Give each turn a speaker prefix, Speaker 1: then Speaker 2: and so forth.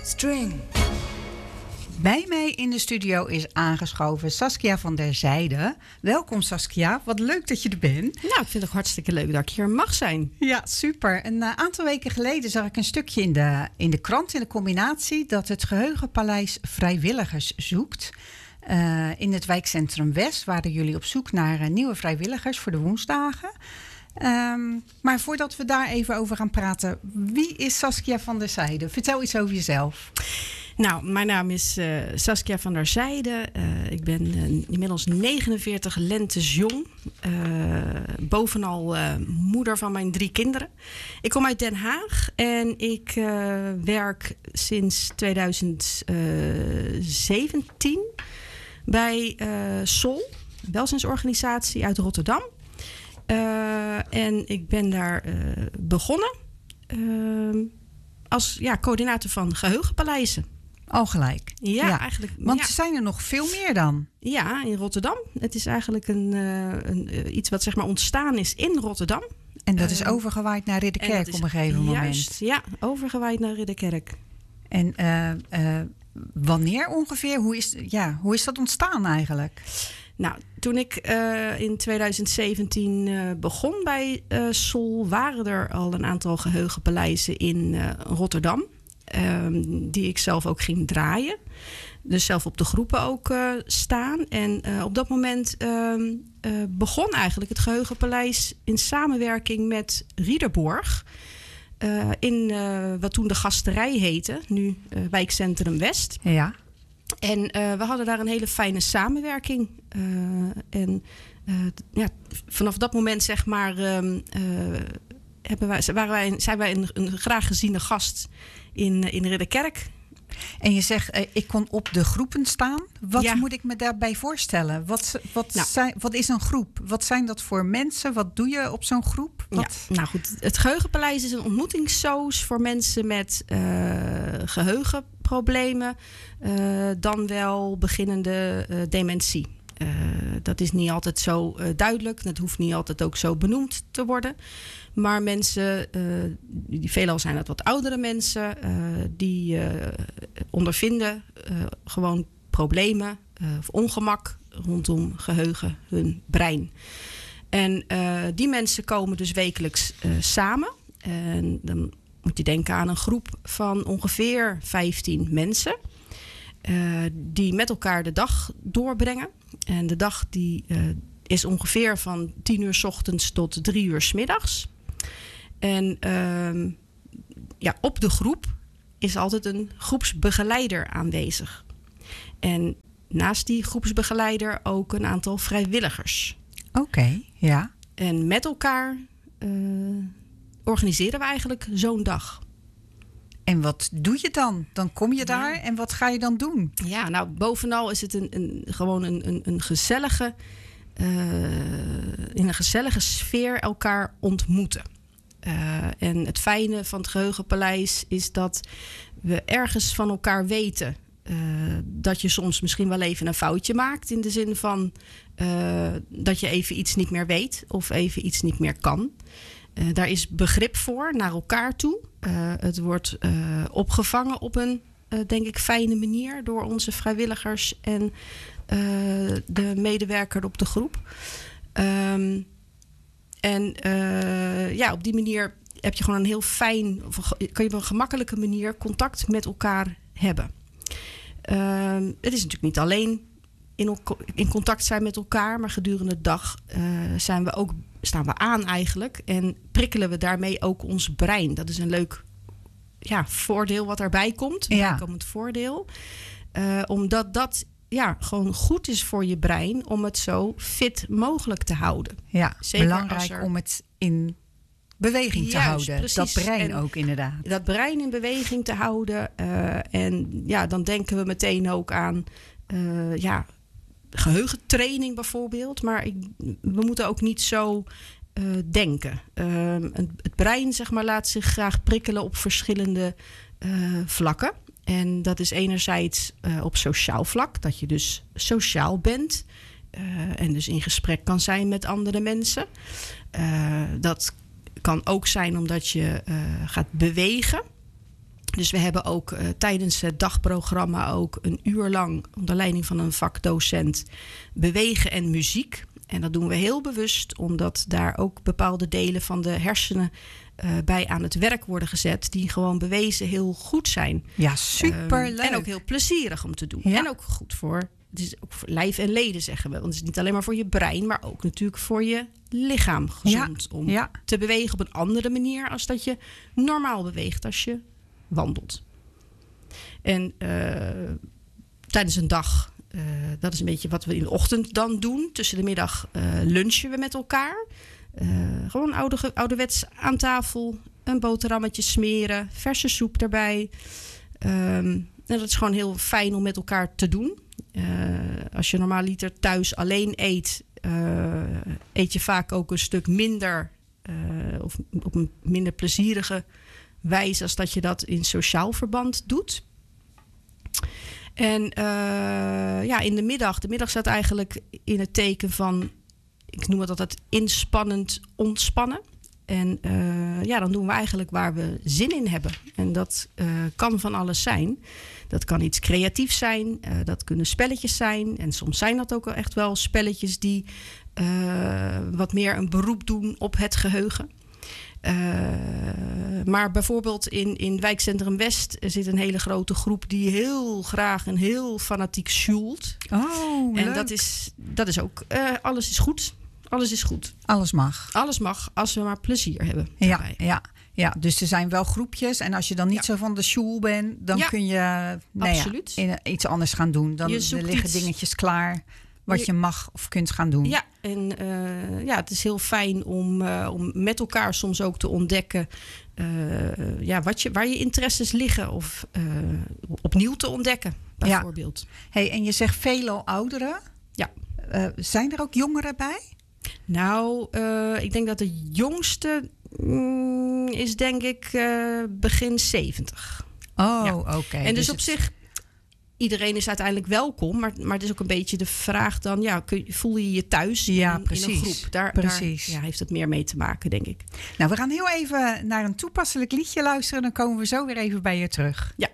Speaker 1: String. Bij mij in de studio is aangeschoven Saskia van der Zijde. Welkom Saskia, wat leuk dat je er bent.
Speaker 2: Nou, ik vind het ook hartstikke leuk dat ik hier mag zijn.
Speaker 1: Ja, super. Een aantal weken geleden zag ik een stukje in de krant, in de combinatie, dat het Geheugenpaleis vrijwilligers zoekt. In het wijkcentrum West waren jullie op zoek naar nieuwe vrijwilligers voor de woensdagen. Maar voordat we daar even over gaan praten, wie is Saskia van der Zijde? Vertel iets over jezelf.
Speaker 2: Nou, mijn naam is Saskia van der Zijde. Ik ben inmiddels 49 lentes jong. Bovenal moeder van mijn 3 kinderen. Ik kom uit Den Haag en ik werk sinds 2017 bij SOL, een welzijnsorganisatie uit Rotterdam. En ik ben daar begonnen als coördinator van geheugenpaleizen.
Speaker 1: Al gelijk.
Speaker 2: Ja, eigenlijk.
Speaker 1: Want er zijn er nog veel meer dan.
Speaker 2: Ja, in Rotterdam. Het is eigenlijk iets wat zeg maar ontstaan is in Rotterdam.
Speaker 1: En dat is overgewaaid naar Ridderkerk op een gegeven moment.
Speaker 2: Ja, overgewaaid naar Ridderkerk.
Speaker 1: En wanneer ongeveer? Hoe is dat ontstaan eigenlijk?
Speaker 2: Nou, toen ik in 2017 begon bij SOL, waren er al een aantal geheugenpaleizen in Rotterdam. Die ik zelf ook ging draaien. Dus zelf op de groepen ook staan. En op dat moment begon eigenlijk het Geheugenpaleis in samenwerking met Riederborg. In wat toen de Gasterij heette, nu wijkcentrum West.
Speaker 1: Ja.
Speaker 2: En we hadden daar een hele fijne samenwerking. Vanaf dat moment zeg maar zijn wij een graag geziene gast in Ridderkerk.
Speaker 1: En je zegt, ik kon op de groepen staan. Wat moet ik me daarbij voorstellen? Wat is een groep? Wat zijn dat voor mensen? Wat doe je op zo'n groep?
Speaker 2: Nou goed, het Geheugenpaleis is een ontmoetingssoos voor mensen met geheugenproblemen. Dan wel beginnende dementie. Dat is niet altijd zo duidelijk. Dat hoeft niet altijd ook zo benoemd te worden. Maar mensen, veelal zijn het wat oudere mensen, die ondervinden gewoon problemen of ongemak rondom geheugen, hun brein. En die mensen komen dus wekelijks samen. En dan moet je denken aan een groep van ongeveer 15 mensen. Die met elkaar de dag doorbrengen. En de dag die is ongeveer van 10:00 's ochtends tot 3:00 's middags. En op de groep is altijd een groepsbegeleider aanwezig. En naast die groepsbegeleider ook een aantal vrijwilligers.
Speaker 1: Oké, ja.
Speaker 2: En met elkaar organiseren we eigenlijk zo'n dag.
Speaker 1: En wat doe je dan? Dan kom je daar en wat ga je dan doen? Ja,
Speaker 2: nou bovenal is het gewoon een gezellige, in een gezellige sfeer elkaar ontmoeten. En het fijne van het Geheugenpaleis is dat we ergens van elkaar weten dat je soms misschien wel even een foutje maakt. In de zin van dat je even iets niet meer weet of even iets niet meer kan. Daar is begrip voor naar elkaar toe. Het wordt opgevangen op een, denk ik, fijne manier door onze vrijwilligers en de medewerker op de groep. Op die manier heb je gewoon een heel fijn, kan je op een gemakkelijke manier contact met elkaar hebben. Het is natuurlijk niet alleen in contact zijn met elkaar, maar gedurende de dag staan we aan eigenlijk en prikkelen we daarmee ook ons brein. Dat is een leuk voordeel wat erbij komt. Een bijkomend voordeel. Omdat dat gewoon goed is voor je brein om het zo fit mogelijk te houden. Ja,
Speaker 1: zeker belangrijk om het in beweging te houden.
Speaker 2: Precies.
Speaker 1: Dat brein ook inderdaad.
Speaker 2: Dat brein in beweging te houden. Dan denken we meteen ook aan geheugentraining bijvoorbeeld. Maar we moeten ook niet zo denken. Het brein zeg maar, laat zich graag prikkelen op verschillende vlakken. En dat is enerzijds op sociaal vlak, dat je dus sociaal bent. En dus in gesprek kan zijn met andere mensen. Dat kan ook zijn omdat je gaat bewegen. Dus we hebben ook tijdens het dagprogramma ook een uur lang onder leiding van een vakdocent bewegen en muziek. En dat doen we heel bewust, omdat daar ook bepaalde delen van de hersenen bij aan het werk worden gezet, die gewoon bewezen heel goed zijn.
Speaker 1: Ja, superleuk.
Speaker 2: En ook heel plezierig om te doen.
Speaker 1: Ja.
Speaker 2: En ook goed het is ook voor lijf en leden, zeggen we. Want het is niet alleen maar voor je brein, maar ook natuurlijk voor je lichaam gezond. Om te bewegen op een andere manier als dat je normaal beweegt als je wandelt. En tijdens een dag, dat is een beetje wat we in de ochtend dan doen. Tussen de middag lunchen we met elkaar. Gewoon ouderwets aan tafel. Een boterhammetje smeren. Verse soep erbij. En dat is gewoon heel fijn om met elkaar te doen. Als je normaaliter thuis alleen eet, eet je vaak ook een stuk minder of op een minder plezierige wijze als dat je dat in sociaal verband doet. En in de middag staat eigenlijk in het teken van, ik noem het altijd inspannend ontspannen. En dan doen we eigenlijk waar we zin in hebben. En dat kan van alles zijn. Dat kan iets creatiefs zijn. Dat kunnen spelletjes zijn. En soms zijn dat ook echt wel spelletjes die wat meer een beroep doen op het geheugen. Maar bijvoorbeeld in Wijkcentrum West zit een hele grote groep die heel graag en heel fanatiek sjoelt.
Speaker 1: Oh, leuk.
Speaker 2: En dat is ook, alles is goed. Alles is goed.
Speaker 1: Alles mag.
Speaker 2: Alles mag, als we maar plezier hebben.
Speaker 1: Ja, dus er zijn wel groepjes. En als je dan niet zo van de sjoel bent, dan kun je iets anders gaan doen. Dan er liggen dingetjes klaar wat je mag of kunt gaan doen.
Speaker 2: Ja, en het is heel fijn om met elkaar soms ook te ontdekken waar je interesses liggen. Of opnieuw te ontdekken, bijvoorbeeld.
Speaker 1: Ja. Hey, en je zegt veelal ouderen.
Speaker 2: Ja.
Speaker 1: Zijn er ook jongeren bij?
Speaker 2: Nou, ik denk dat de jongste is denk ik begin 70.
Speaker 1: Oh, oké.
Speaker 2: En dus op zich, iedereen is uiteindelijk welkom. Maar het is ook een beetje de vraag dan, voel je je thuis in een groep? Daar heeft het meer mee te maken, denk ik.
Speaker 1: Nou, we gaan heel even naar een toepasselijk liedje luisteren. Dan komen we zo weer even bij je terug.
Speaker 2: Ja.